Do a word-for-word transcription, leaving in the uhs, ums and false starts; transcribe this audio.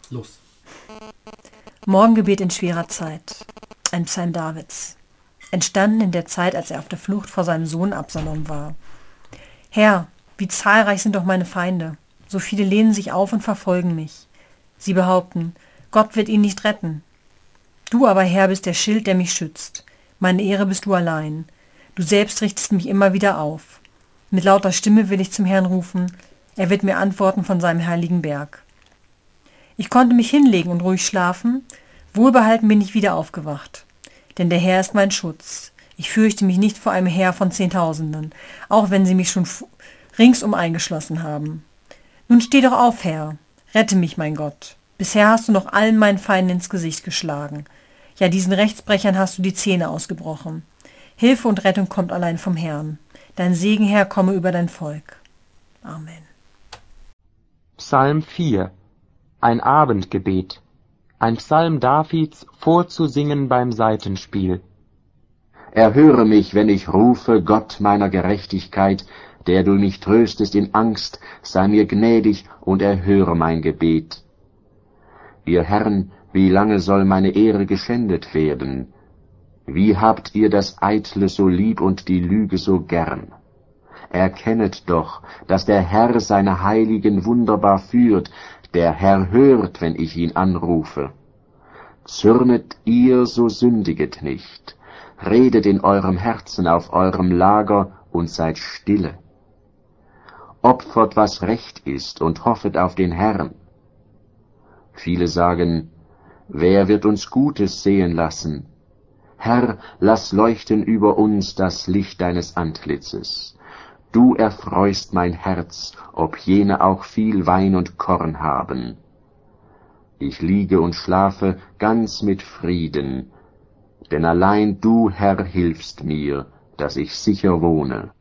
Los. Morgengebet in schwerer Zeit. Ein Psalm Davids. Entstanden in der Zeit, als er auf der Flucht vor seinem Sohn Absalom war. Herr, wie zahlreich sind doch meine Feinde. So viele lehnen sich auf und verfolgen mich. Sie behaupten, Gott wird ihn nicht retten. Du aber, Herr, bist der Schild, der mich schützt. Meine Ehre bist du allein. Du selbst richtest mich immer wieder auf. Mit lauter Stimme will ich zum Herrn rufen. Er wird mir antworten von seinem heiligen Berg. Ich konnte mich hinlegen und ruhig schlafen. Wohlbehalten bin ich wieder aufgewacht. Denn der Herr ist mein Schutz. Ich fürchte mich nicht vor einem Heer von Zehntausenden, auch wenn sie mich schon ringsum eingeschlossen haben. Nun steh doch auf, Herr. Rette mich, mein Gott. Bisher hast du noch allen meinen Feinden ins Gesicht geschlagen. Ja, diesen Rechtsbrechern hast du die Zähne ausgebrochen. Hilfe und Rettung kommt allein vom Herrn. Dein Segen, Herr, komme über dein Volk. Amen. Psalm vier. Ein Abendgebet. Ein Psalm Davids, vorzusingen beim Saitenspiel. Erhöre mich, wenn ich rufe, Gott meiner Gerechtigkeit, der du mich tröstest in Angst, sei mir gnädig und erhöre mein Gebet. Ihr Herren, wie lange soll meine Ehre geschändet werden? Wie habt ihr das Eitle so lieb und die Lüge so gern? Erkennet doch, dass der Herr seine Heiligen wunderbar führt, der Herr hört, wenn ich ihn anrufe. Zürnet ihr, so sündiget nicht. Redet in eurem Herzen auf eurem Lager und seid stille. Opfert, was recht ist, und hoffet auf den Herrn. Viele sagen, wer wird uns Gutes sehen lassen? Herr, lass leuchten über uns das Licht deines Antlitzes. Du erfreust mein Herz, ob jene auch viel Wein und Korn haben. Ich liege und schlafe ganz mit Frieden, denn allein du, Herr, hilfst mir, dass ich sicher wohne.